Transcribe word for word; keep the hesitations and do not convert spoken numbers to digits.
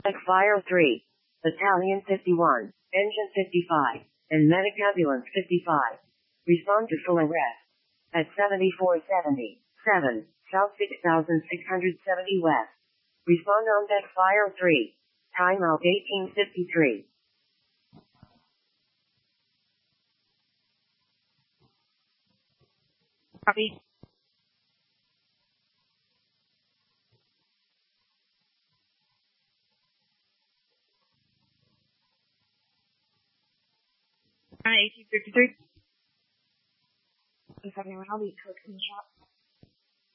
Fire three, Battalion fifty-one, Engine fifty-five, and Medic Ambulance fifty-five. Respond to full arrest at seventy-four seventy-seven, South six thousand six hundred seventy West. Respond on deck Fire three. Timeout eighteen fifty-three. Copy. eighteen fifty-three. If anyone, I'll be cooked in the shop.